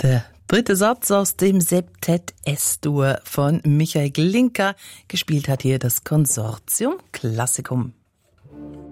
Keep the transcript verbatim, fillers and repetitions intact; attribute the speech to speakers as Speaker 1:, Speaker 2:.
Speaker 1: Der dritte Satz aus dem Septett S-Dur von Michael Glinka. Gespielt hat hier das Konsortium Classicum.